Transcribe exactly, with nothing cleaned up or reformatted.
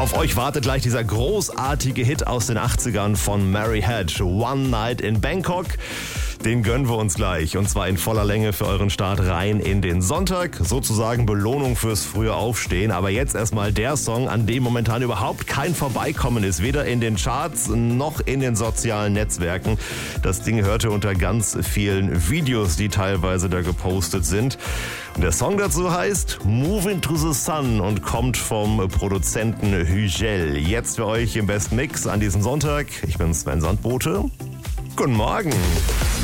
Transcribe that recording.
Auf euch wartet gleich dieser großartige Hit aus den achtzigern von Mary Hedge, One Night in Bangkok. Den gönnen wir uns gleich und zwar in voller Länge für euren Start rein in den Sonntag. Sozusagen Belohnung fürs frühe Aufstehen. Aber jetzt erstmal der Song, an dem momentan überhaupt kein Vorbeikommen ist. Weder in den Charts noch in den sozialen Netzwerken. Das Ding hörte unter ganz vielen Videos, die teilweise da gepostet sind. Und der Song dazu heißt Moving to the Sun und kommt vom Produzenten Hügel. Jetzt für euch im besten Mix an diesem Sonntag. Ich bin Sven Sandbote. Guten Morgen.